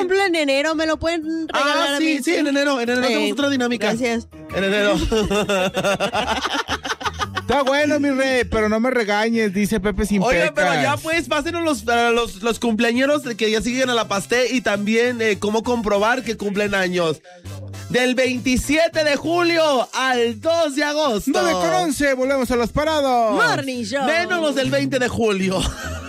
ejemplo, en enero me lo pueden regalar a mí. Sí, en enero hacemos otra dinámica. Gracias. En enero. Está bueno, mi rey, pero no me regañes, dice Pepe Sin Oiga, Pecas. pero ya pues, pásenos los cumpleañeros que ya siguen a la pasté y también cómo comprobar que cumplen años. Del 27 de julio al 2 de agosto. 9:11, volvemos a los parados. Morning Show. Menos los del 20 de julio.